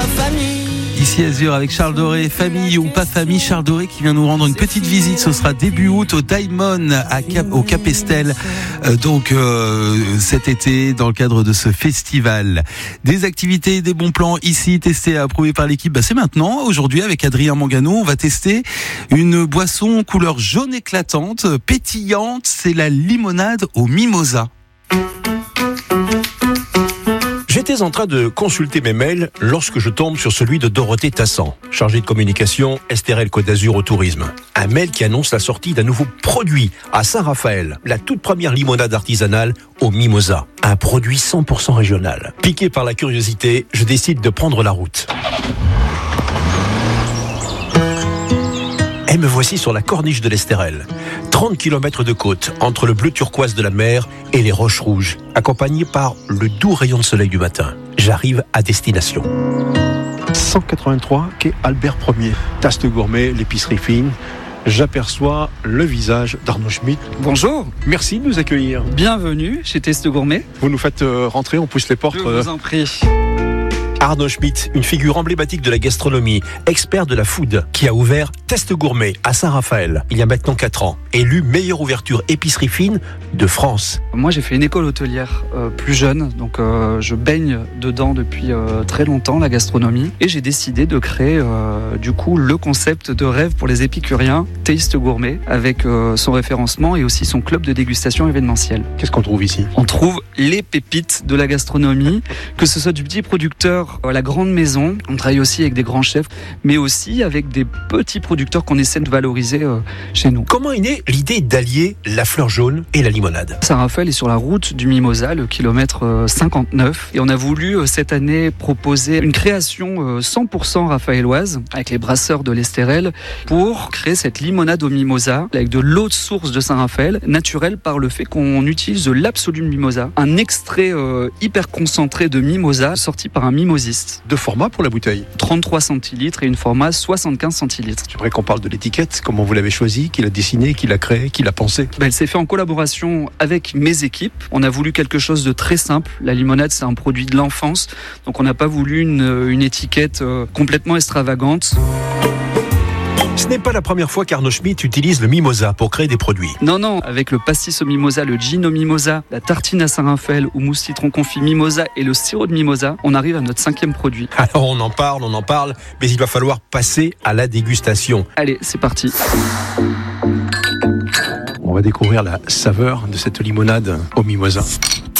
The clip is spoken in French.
famille. Ici Azur avec Charles Doré, famille ou pas famille, Charles Doré qui vient nous rendre une petite visite. Ce sera début août au Diamond au Cap Estel, cet été dans le cadre de ce festival. Des activités, des bons plans ici testés et approuvés par l'équipe. C'est maintenant, aujourd'hui avec Adrien Mangano, on va tester une boisson couleur jaune éclatante, pétillante, c'est la limonade au mimosa. J'étais en train de consulter mes mails lorsque je tombe sur celui de Dorothée Tassan, chargée de communication Estérel Côte d'Azur au tourisme. Un mail qui annonce la sortie d'un nouveau produit à Saint-Raphaël, la toute première limonade artisanale au mimosa. Un produit 100% régional. Piqué par la curiosité, je décide de prendre la route. Et me voici sur la corniche de l'Estérel. 30 km de côte, entre le bleu turquoise de la mer et les roches rouges, accompagné par le doux rayon de soleil du matin. J'arrive à destination. 183 quai Albert Ier. Taste gourmet, l'épicerie fine. J'aperçois le visage d'Arnaud Schmitt. Bonjour. Merci de nous accueillir. Bienvenue chez Teste Gourmet. Vous nous faites rentrer, on pousse les portes. Je vous en prie. Arnaud Schmitt, une figure emblématique de la gastronomie, expert de la food, qui a ouvert Teste Gourmet à Saint-Raphaël, il y a maintenant 4 ans. Élu meilleure ouverture épicerie fine de France. Moi, j'ai fait une école hôtelière plus jeune, donc je baigne dedans depuis très longtemps, la gastronomie. Et j'ai décidé de créer du coup le concept de rêve pour les épicuriens, Teste Gourmet, avec son référencement et aussi son club de dégustation événementielle. Qu'est-ce qu'on trouve ici ? On trouve les pépites de la gastronomie, que ce soit du petit producteur à la grande maison. On travaille aussi avec des grands chefs, mais aussi avec des petits producteurs qu'on essaie de valoriser chez nous. Comment est née l'idée d'allier la fleur jaune et la limonade ? Saint-Raphaël est sur la route du Mimosa, le kilomètre 59. Et on a voulu cette année proposer une création 100% raphaéloise avec les brasseurs de l'Estérel pour créer cette limonade au Mimosa avec de l'eau de source de Saint-Raphaël, naturelle par le fait qu'on utilise de l'absolu Mimosa, un extrait hyper concentré de Mimosa sorti par un mimosiste. 2 formats pour la bouteille. 33 centilitres et une format 75 centilitres. J'aimerais qu'on parle de l'étiquette, comment vous l'avez choisie, qui l'a dessinée, qui l'a créée, qui l'a pensée. Elle s'est faite en collaboration avec mes équipes. On a voulu quelque chose de très simple. La limonade, c'est un produit de l'enfance. Donc on n'a pas voulu une étiquette complètement extravagante. Ce n'est pas la première fois qu'Arnaud Schmitt utilise le mimosa pour créer des produits. Non, avec le pastis au mimosa, le gin au mimosa, la tartine à Saint-Raphaël ou mousse citron confit mimosa et le sirop de mimosa, on arrive à notre 5e produit. Alors on en parle, mais il va falloir passer à la dégustation. Allez, c'est parti. On va découvrir la saveur de cette limonade au mimosa.